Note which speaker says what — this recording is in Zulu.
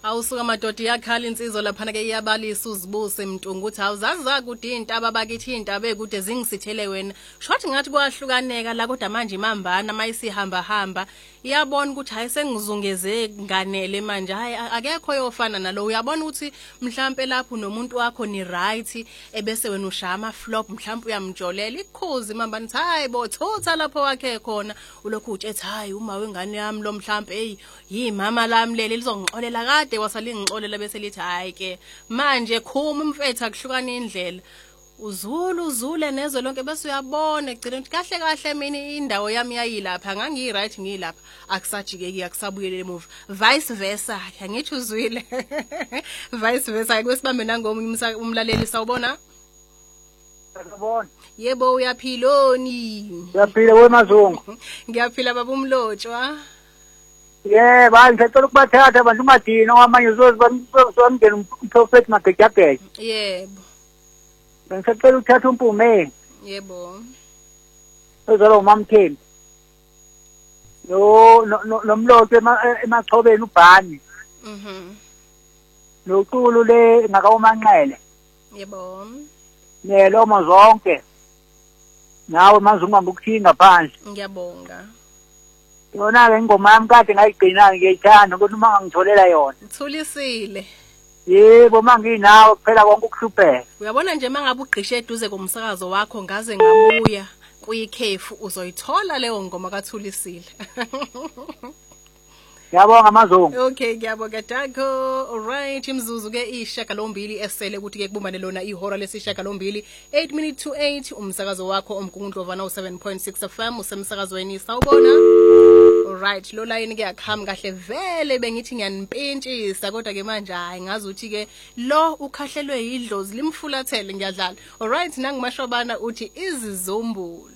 Speaker 1: Awusuka madoda iyakhala insizwa lapha ke iyabalisa uzibuse Mntungu uthi awuzaza kude intaba bakithi intaba ekude zingisithele wena. Shothi ngathi kwahlukaneka la kodwa manje imambana mayisihamba hamba iyabona ukuthi hayi sengizungeze nganele manje hayi akekho yofana nalo uyabona ukuthi mhlambe lapho nomuntu wakho ni right ebese wena ushaya ama flop mhlambe uyamjolela ikhuzi imambana uthi hayi bo thutha lapho wakhe khona ulokhu utshethi hayi uma wengane yami lo mhlambe hey yimama lami leli lizongixolela kade wasalingixolela bese lithi hayi ke manje khuma umfethu akuhlukana indlela uzule nezwe lonke bese uyabona egcina ukuthi kahle kahle mina indawo yami yayilapha ngangiyi right ngilapha akusajikeki akusabuyele emuva vice versa angithi uzwile vice versa kwesibambe nangomunye umlaleli sawubona
Speaker 2: Ngiyabona.
Speaker 1: Yebo uyaphiloni
Speaker 2: Uyaphila weMazungu.
Speaker 1: Ngiyaphila baba umlotshwa
Speaker 2: Yebo ngicela ukubathatha abantu ungadini ngamanye uzozibangena umprofeti magejageja.
Speaker 1: Yebo
Speaker 2: Ngicela ukuthatha umpume.
Speaker 1: Yebo
Speaker 2: Uzolo uMamthembi. Nomlotho emachobeni ubhani. Noqulu le ngakawumanqele.
Speaker 1: Yebo
Speaker 2: Nelomo zonke. Nawe Mazungu ngikuthinga phansi.
Speaker 1: Ngiyabonga.
Speaker 2: Yona ke ingoma yami kade ngayigcina ngiyithanda ukuthi uma ngangitholela yona.
Speaker 1: Uthulisile.
Speaker 2: Yebo manginawe kuphela konke ukuhlupheka.
Speaker 1: Uyabona nje mangabe ugqishe eduze komsakazo wakho ngaze ngabuya kuyikhefu uzoyithola leyo ngoma kaThulisile.
Speaker 2: Ngiyabonga Mazungu.
Speaker 1: Okay ngiyabonga Dako. Alright imzuzu ke ishagalombili esele ukuthi ke kubumbane lona ihora lesishagalombili 8 minutes to 8 umsakazo wakho omgungundlovana u7.6 FM usemsakazweni sawubona. Alright lo line ke akhami kahle vele bengithi ngiyanimpintshisa kodwa ke manje hayi ngazi ukuthi ke lo ukhahlelwe yidlozi limfulathele ngiyadlala. Alright nangimashobana uthi izizumbulo